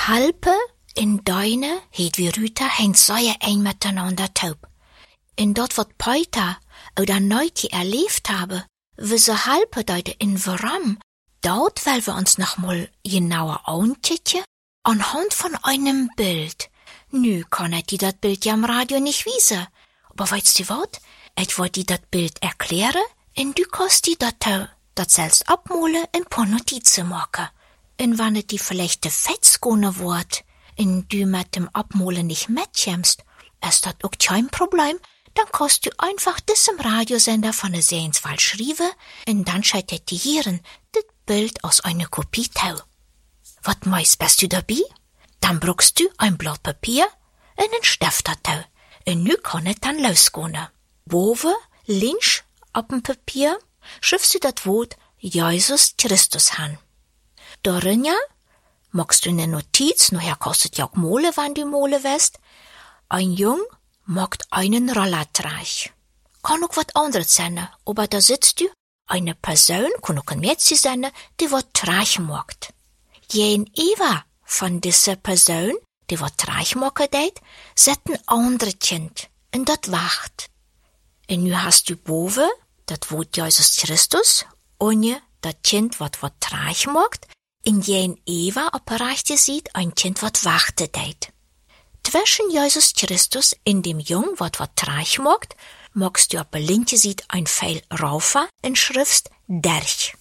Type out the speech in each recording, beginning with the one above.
Halpe in deine heet wie Rüter hein säie ein miteinander taub. In dort wat Peuter oder Neutje erlebt habe, wie se halpe deute in warum, dort weil wir uns noch mal genauer ankicken, anhand von einem Bild. Nu kann ich dir dat Bild ja am Radio nicht wiesen, aber weißt du wat? Ich wollt dir dat Bild erklären, und du kannst dir dat selbst abmalen in paar Notizen machen. Und wenn es die vielleicht Fetzgone wird, und du mit dem Abmalen nicht mitkommst, ist dat auch kein Problem, dann kannst du einfach das im Radiosender von der Sehenswahl schreiben, und dann schaltet die Hirn das Bild aus einer Kopie tau. Wat meist bist du dabei? Dann brauchst du ein Blatt Papier und einen Stifter tau. Und nu kann es dann losgehen. Boven, links, auf dem Papier, schriftst du das Wort Jesus Christus an. Darin ja, machst du eine Notiz, nachher kannst du ja auch malen, wenn du malen willst. Ein Jung macht einen Rollertreich. Kann auch was anderes sein, aber da sitzt du, eine Person, kann auch ein Mädchen sein, die was Treich macht. Gegenüber von dieser Person, die was Treich machen deit, sitzt ein anderes Kind, und das wacht. Und nu hast du boven, das Wort Jesus Christus, und das Kind, was Treich macht, in gegenüber auf der rechten Seite ein Kind, was wartet deit. Zwischen Jesus Christus in dem Jung, was Treich macht, magst du auf der linken Seite ein Pfeil raufen in Schrift Derch.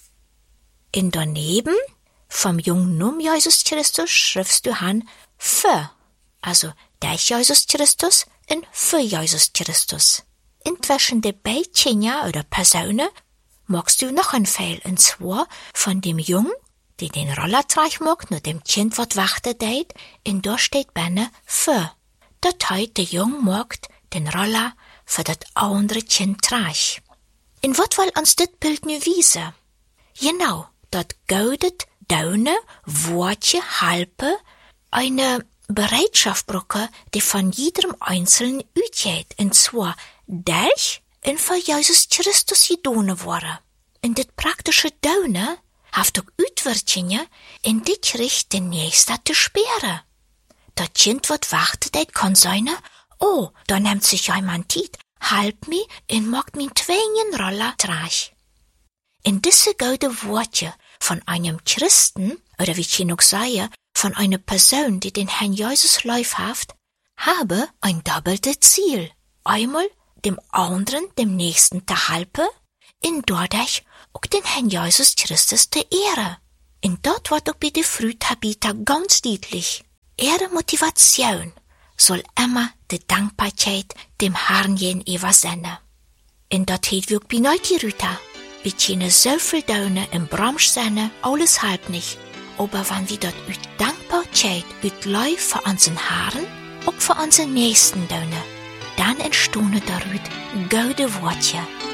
In daneben, vom Jungen num Jesus Christus, schriftst du an für, also Derch Jesus Christus und für Jesus Christus. Inzwischen die beiden Kinder oder Personen magst du noch ein Pfeil, und zwar von dem Jungen, die den Rollertreich macht, nur dem Kind, was wartet deit, und da steht benne für. Das heißt, der Jung macht den Roller für das andere Kind treich. In wat will uns dit Bild nu wiesen? Genau, dat goudet daune, Wortje, Halpe, eine Bereitschaft brauche, die von jedem Einzelnen utgeht, und zwar Derch und für Jesus Christus gedone worden. In dit praktische Daune haft auch Utwirtchen in die kriegt den Nächster zu sperren. Das Kind, wat wartet, kann sein, oh, da nimmt sich jemand Tiet, halb mi und macht min tweeën Roller treich. In diese gute Worte von einem Christen, oder wie ich noch sage, von einer Person, die den Herrn Jesus läufhaft, habe ein doppelte Ziel. Einmal dem anderen, dem Nächsten der Halpe, und dadurch auch den Herrn Jesus Christus der Ehre. Und dort wird auch bei den Frühtabiter ganz deutlich. Ihre Motivation soll immer die Dankbarkeit dem Herrn gegenüber sein. Und dort heet wir auch bei Neuti Rüter. Wir können so viel Daune im Branch sein, alles halb nicht. Aber wenn wir dort uit Dankbarkeit, uit Leu für unseren Herrn, auch für unseren Nächsten Daune, dann entstehen darüber gute Worte.